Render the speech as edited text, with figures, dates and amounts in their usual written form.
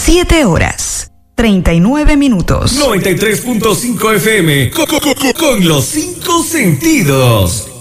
7 horas, 39 minutos. 93.5 FM, con los 5 sentidos.